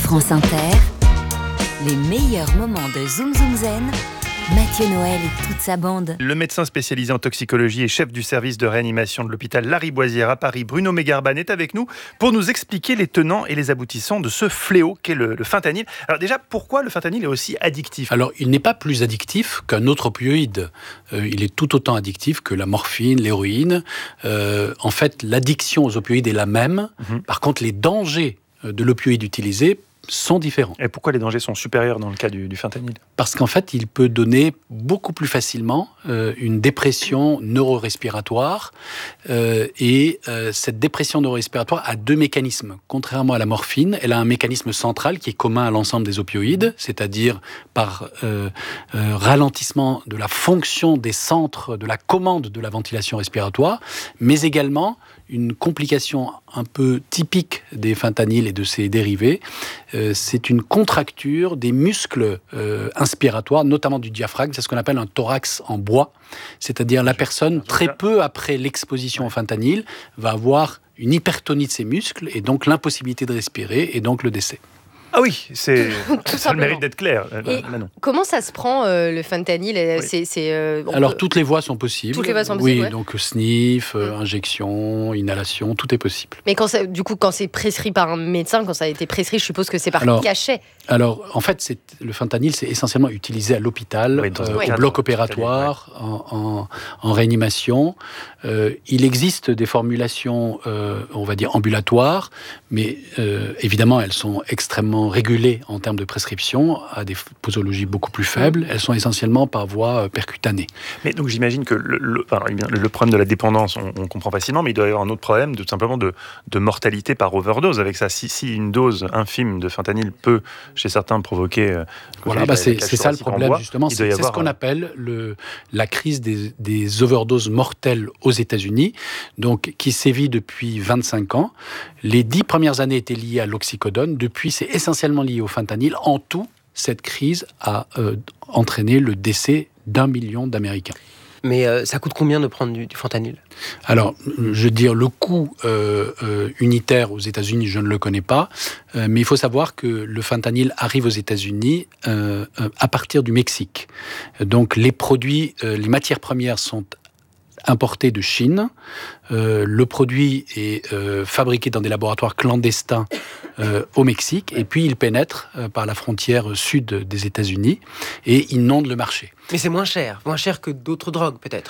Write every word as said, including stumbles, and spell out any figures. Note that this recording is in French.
France Inter, les meilleurs moments de Zoom Zoom Zen, Mathieu Noël et toute sa bande. Le médecin spécialisé en toxicologie et chef du service de réanimation de l'hôpital Lariboisière à Paris, Bruno Megarban, est avec nous pour nous expliquer les tenants et les aboutissants de ce fléau qu'est le, le fentanyl. Alors déjà, pourquoi le fentanyl est aussi addictif ? Alors, il n'est pas plus addictif qu'un autre opioïde. Euh, il est tout autant addictif que la morphine, l'héroïne. Euh, en fait, l'addiction aux opioïdes est la même. Mmh. Par contre, les dangers de l'opioïde utilisé sont différents. Et pourquoi les dangers sont supérieurs dans le cas du, du fentanyl ? Parce qu'en fait, il peut donner beaucoup plus facilement euh, une dépression neurorespiratoire. Euh, et euh, cette dépression neurorespiratoire a deux mécanismes. Contrairement à la morphine, elle a un mécanisme central qui est commun à l'ensemble des opioïdes, c'est-à-dire par euh, euh, ralentissement de la fonction des centres de la commande de la ventilation respiratoire, mais également une complication un peu typique des fentanyls et de ses dérivés, euh, c'est une contracture des muscles euh, inspiratoires, notamment du diaphragme. C'est ce qu'on appelle un thorax en bois. C'est-à-dire la personne, très peu après l'exposition au fentanyl, va avoir une hypertonie de ses muscles et donc l'impossibilité de respirer et donc le décès. Ah oui, c'est, ça a le mérite d'être clair. Et comment ça se prend euh, le fentanyl ? Oui. c'est, c'est, euh, Alors peut... toutes les voies sont possibles. Toutes les voies sont possibles. Oui, ouais. donc sniff, euh, mmh. injection, inhalation, tout est possible. Mais quand ça, du coup, quand c'est prescrit par un médecin, quand ça a été prescrit, je suppose que c'est par alors, cachet. Alors, en fait, c'est, le fentanyl, c'est essentiellement utilisé à l'hôpital, oui, euh, oui. au bloc opératoire, ouais. en, en, en réanimation. Euh, il existe des formulations, euh, on va dire, ambulatoires, mais euh, évidemment, elles sont extrêmement régulées en termes de prescription, à des posologies beaucoup plus faibles. Elles sont essentiellement par voie percutanée. Mais donc j'imagine que le, le, enfin, le problème de la dépendance, on, on comprend facilement, mais il doit y avoir un autre problème, de, tout simplement de, de mortalité par overdose avec ça. Si, si une dose infime de fentanyl peut, chez certains, provoquer... Euh, voilà, bah c'est, c'est ça le problème, bois, justement. C'est, c'est ce qu'on un... appelle le, la crise des, des overdoses mortelles aux États-Unis, donc, qui sévit depuis vingt-cinq ans. Les dix premières années étaient liées à l'oxycodone. Depuis, c'est essentiellement lié au fentanyl. En tout, cette crise a euh, entraîné le décès d'un million d'Américains. Mais euh, ça coûte combien de prendre du, du fentanyl ? Alors, je veux dire, le coût euh, euh, unitaire aux États-Unis, je ne le connais pas, euh, mais il faut savoir que le fentanyl arrive aux États-Unis euh, euh, à partir du Mexique. Donc, les produits, euh, les matières premières sont importé de Chine. Euh, le produit est euh, fabriqué dans des laboratoires clandestins euh, au Mexique, et puis il pénètre euh, par la frontière sud des États-Unis et inonde le marché. Mais c'est moins cher, moins cher que d'autres drogues peut-être.